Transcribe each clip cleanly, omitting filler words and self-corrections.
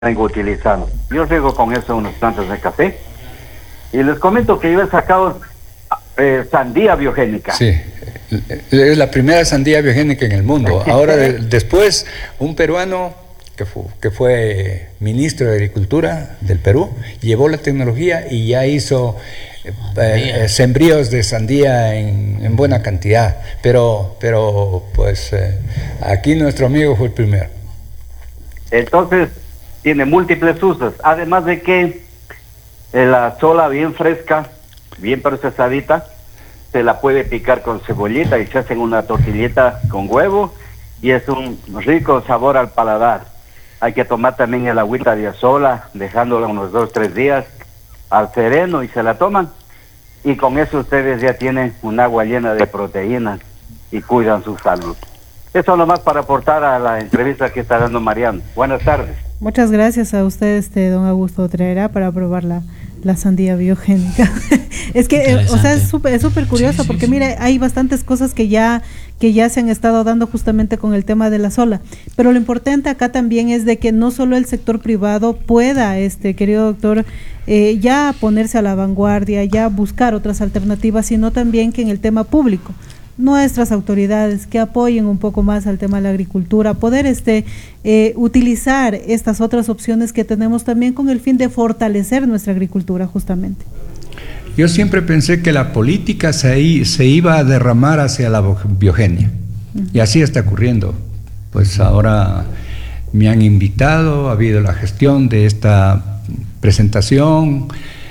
vengo utilizando. Yo riego con eso unas plantas de café y les comento que yo he sacado sandía biogénica. Sí, es la primera sandía biogénica en el mundo. Ahora después un peruano que fue ministro de Agricultura del Perú llevó la tecnología y ya hizo sembríos de sandía en buena cantidad, pero pues aquí nuestro amigo fue el primero. Entonces tiene múltiples usos, además de que la sola bien fresca, bien procesadita, se la puede picar con cebollita y se hace una tortillita con huevo y es un rico sabor al paladar. Hay que tomar también el agüita de sola, dejándola unos 2-3 días al sereno y se la toman. Y con eso ustedes ya tienen un agua llena de proteínas y cuidan su salud. Eso nomás para aportar a la entrevista que está dando Mariano. Buenas tardes. Muchas gracias a usted, don Augusto Traerá, para probar la sandía biogénica. Es que, o sea, es súper curioso, sí, porque mire, hay bastantes cosas que ya se han estado dando justamente con el tema de la sola. Pero lo importante acá también es de que no solo el sector privado pueda, querido doctor, ya ponerse a la vanguardia, ya buscar otras alternativas, sino también que en el tema público, nuestras autoridades que apoyen un poco más al tema de la agricultura, poder utilizar estas otras opciones que tenemos también con el fin de fortalecer nuestra agricultura justamente. Yo siempre pensé que la política se iba a derramar hacia la biogenia, y así está ocurriendo. Pues ahora me han invitado, ha habido la gestión de esta presentación,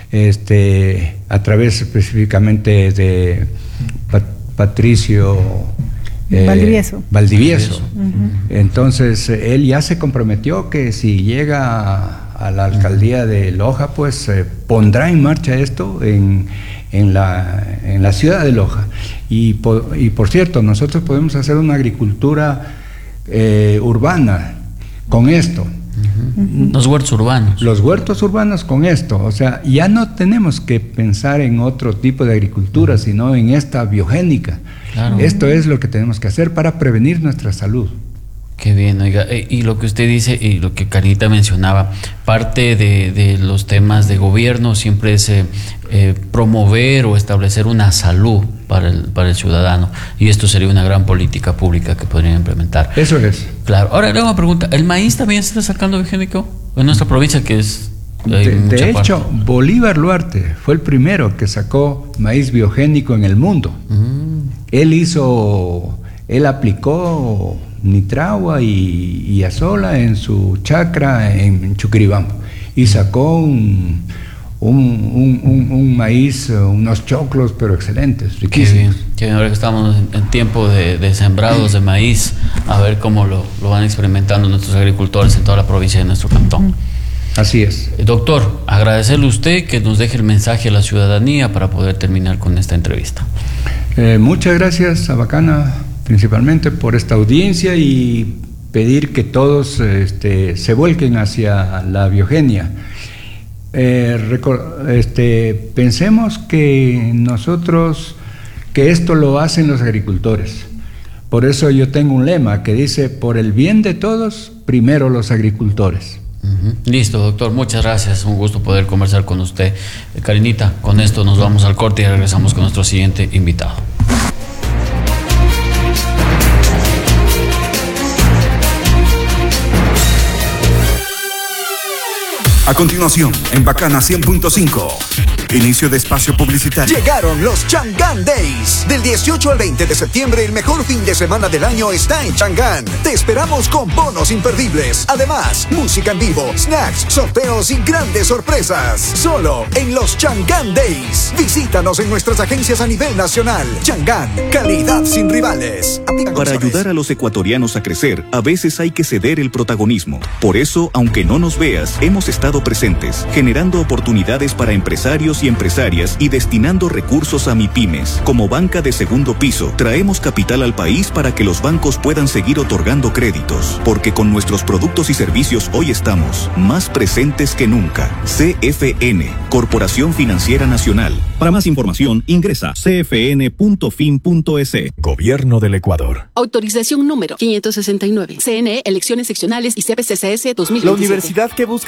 a través específicamente de Patricio Valdivieso. Entonces él ya se comprometió que si llega a la alcaldía de Loja, pues pondrá en marcha esto en la ciudad de Loja. Y por cierto, nosotros podemos hacer una agricultura urbana con esto. Los huertos urbanos. Los huertos urbanos con esto, o sea, ya no tenemos que pensar en otro tipo de agricultura, sino en esta biogénica. Claro. Esto es lo que tenemos que hacer para prevenir nuestra salud. Qué bien, oiga, y lo que usted dice y lo que Karinita mencionaba, parte de los temas de gobierno siempre es promover o establecer una salud para el ciudadano, y esto sería una gran política pública que podrían implementar. Eso es. Claro. Ahora le hago una pregunta, ¿el maíz también se está sacando biogénico en nuestra provincia, que es de hecho, Bolívar Luarte fue el primero que sacó maíz biogénico en el mundo. Él aplicó nitragua y azola en su chacra en Chuquiribambo y sacó un maíz, unos choclos pero excelentes, riquísimos. Qué bien, ahora que estamos en tiempo de sembrados de maíz, a ver cómo lo van experimentando nuestros agricultores en toda la provincia de nuestro cantón. Así es. Doctor, agradecerle a usted que nos deje el mensaje a la ciudadanía para poder terminar con esta entrevista. Muchas gracias a Bacana, principalmente por esta audiencia, y pedir que todos se vuelquen hacia la biogenia. Pensemos que esto lo hacen los agricultores. Por eso yo tengo un lema que dice: por el bien de todos, primero los agricultores. Listo, doctor, muchas gracias, un gusto poder conversar con usted. Karinita, con esto nos vamos al corte y regresamos con nuestro siguiente invitado. A continuación, en Bacana 100.5, inicio de espacio publicitario. Llegaron los Chang'an Days. Del 18 al 20 de septiembre, el mejor fin de semana del año está en Chang'an. Te esperamos con bonos imperdibles. Además, música en vivo, snacks, sorteos y grandes sorpresas. Solo en los Chang'an Days. Visítanos en nuestras agencias a nivel nacional. Chang'an, calidad sin rivales. Para ayudar a los ecuatorianos a crecer, a veces hay que ceder el protagonismo. Por eso, aunque no nos veas, hemos estado estando presentes, generando oportunidades para empresarios y empresarias y destinando recursos a MIPYMES. Como banca de segundo piso, traemos capital al país para que los bancos puedan seguir otorgando créditos, porque con nuestros productos y servicios hoy estamos más presentes que nunca. CFN, Corporación Financiera Nacional. Para más información, ingresa cfn.fin.es. Gobierno del Ecuador. Autorización número 569. CNE, Elecciones Seccionales y CPCCS 2027. La universidad que busca